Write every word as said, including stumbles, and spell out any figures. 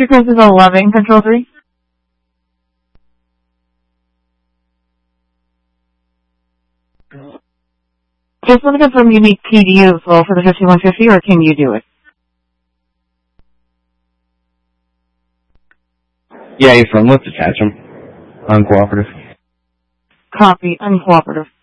your code is eleven, Control three. Just want to confirm you need P D as well for the fifty-one fifty, or can you do it? Yeah, he's from. Let's attach him. Uncooperative. Copy, uncooperative.